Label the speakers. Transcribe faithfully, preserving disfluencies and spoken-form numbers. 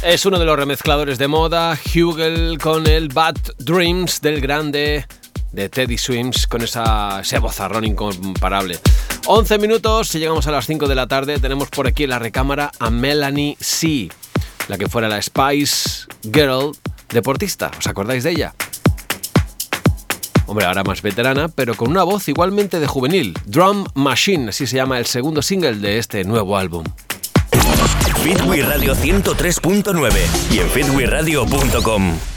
Speaker 1: Es uno de los remezcladores de moda, Hugel, con el Bad Dreams del grande de Teddy Swims, con esa, ese vozarrón incomparable. once minutos, si llegamos a las cinco de la tarde, tenemos por aquí en la recámara a Melanie C, la que fuera la Spice Girl deportista. ¿Os acordáis de ella? Hombre, ahora más veterana, pero con una voz igualmente de juvenil. Drum Machine, así se llama el segundo single de este nuevo álbum.
Speaker 2: Fitwi Radio ciento tres punto nueve y en fitwi radio punto com.